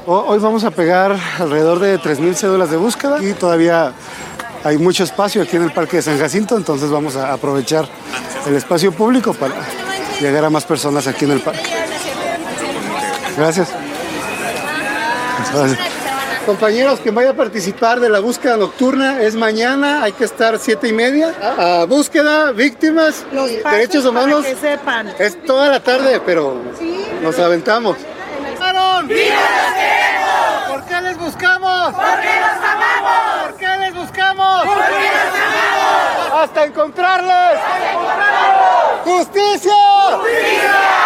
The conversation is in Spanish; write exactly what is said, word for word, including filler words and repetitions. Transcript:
Hoy vamos a pegar alrededor de tres mil cédulas de búsqueda y todavía hay mucho espacio aquí en el Parque de San Jacinto, entonces vamos a aprovechar el espacio público para llegar a más personas aquí en el parque. Gracias. Gracias. Compañeros, quien vaya a participar de la búsqueda nocturna es mañana, hay que estar siete y media. A búsqueda, víctimas, Los derechos humanos. para que sepan. Es toda la tarde, pero nos aventamos. ¡Viva los queremos! ¿Por qué les buscamos? ¡Porque los amamos! ¿Por qué les buscamos? ¡Porque los amamos! ¡Hasta encontrarles! ¡Hasta encontrarlos! ¡Justicia! ¡Justicia!